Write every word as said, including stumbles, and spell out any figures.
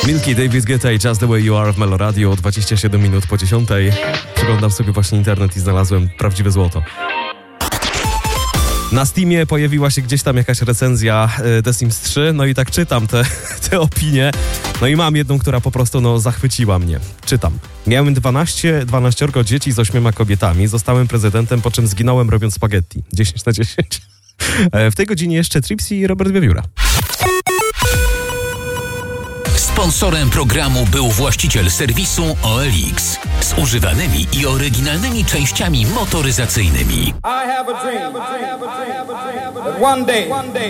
Milky, David Guetta i Just the Way You Are w Melo Radio, dwadzieścia siedem minut po dziesiątej. Przeglądam sobie właśnie internet i znalazłem prawdziwe złoto. Na Steamie pojawiła się gdzieś tam jakaś recenzja The Sims trzy, no i tak czytam te, te opinie, no i mam jedną, która po prostu no zachwyciła mnie. Czytam. Miałem dwanaście, dwanaściorgo dzieci z ośmioma kobietami, zostałem prezydentem, po czym zginąłem robiąc spaghetti. dziesięć na dziesięć. W tej godzinie jeszcze Tripsy i Robert Wiewióra. Sponsorem programu był właściciel serwisu O L X z używanymi i oryginalnymi częściami motoryzacyjnymi. I have a dream that one day